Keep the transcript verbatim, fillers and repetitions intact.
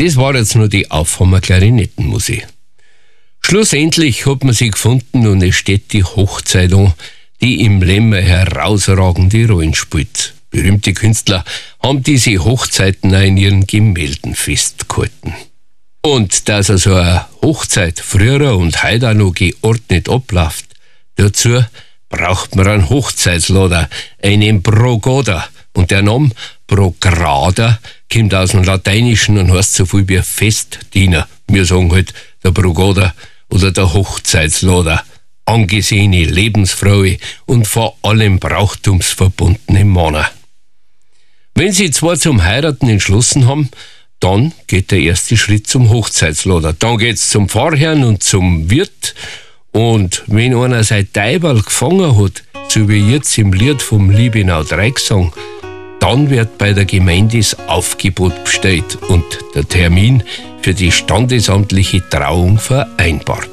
Das war jetzt nur die Aufhammer Klarinettenmusik. Schlussendlich hat man sie gefunden und es steht die Hochzeit an, die im Lämmer herausragende Rollen spielt. Berühmte Künstler haben diese Hochzeiten auch in ihren Gemälden festgehalten. Und dass also eine Hochzeit früher und heute auch noch geordnet abläuft, dazu braucht man einen Hochzeitslader, einen Progoda. Und der Name Prograda kommt aus dem Lateinischen und heißt so viel wie Festdiener. Wir sagen halt der Progoda oder der Hochzeitslader. Angesehene, lebensfrohe und vor allem brauchtumsverbundene Männer. Wenn sie zwar zum Heiraten entschlossen haben, dann geht der erste Schritt zum Hochzeitslader. Dann geht's zum Pfarrherrn und zum Wirt. Und wenn einer sein Teiberl gefangen hat, so wie jetzt im Lied vom Liebenau Dreigesang, dann wird bei der Gemeinde das Aufgebot bestellt und der Termin für die standesamtliche Trauung vereinbart.